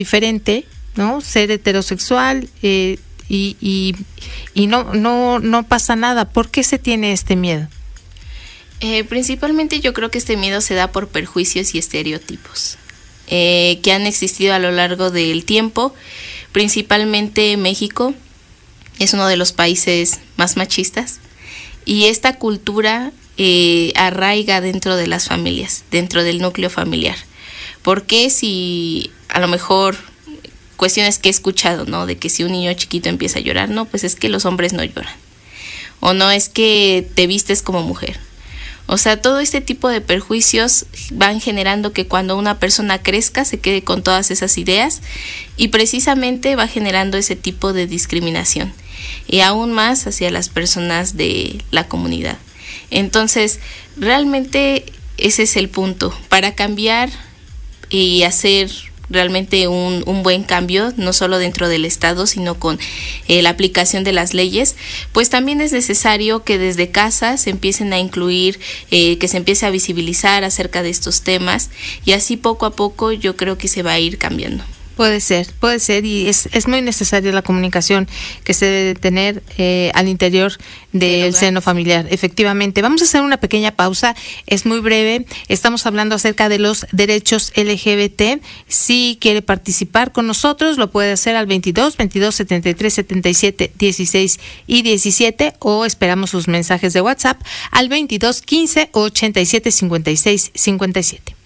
diferente, ¿no? Ser heterosexual y no pasa nada. ¿Por qué se tiene este miedo? Principalmente yo creo que este miedo se da por perjuicios y estereotipos que han existido a lo largo del tiempo. Principalmente México es uno de los países más machistas y esta cultura arraiga dentro de las familias, dentro del núcleo familiar. Porque si a lo mejor cuestiones que he escuchado, ¿no? De que si un niño chiquito empieza a llorar, no, pues es que los hombres no lloran. O no, es que te vistes como mujer. O sea, todo este tipo de perjuicios van generando que cuando una persona crezca se quede con todas esas ideas y precisamente va generando ese tipo de discriminación y aún más hacia las personas de la comunidad. Entonces, realmente ese es el punto. Para cambiar y hacer realmente un buen cambio, no solo dentro del Estado, sino con la aplicación de las leyes, pues también es necesario que desde casa se empiecen a incluir, que se empiece a visibilizar acerca de estos temas y así poco a poco yo creo que se va a ir cambiando. Puede ser y es muy necesaria la comunicación que se debe tener al interior del seno familiar. Efectivamente, vamos a hacer una pequeña pausa, es muy breve, estamos hablando acerca de los derechos LGBT. Si quiere participar con nosotros, lo puede hacer al 22 73 77 16 y 17 o esperamos sus mensajes de WhatsApp al 22 15 87 56 57.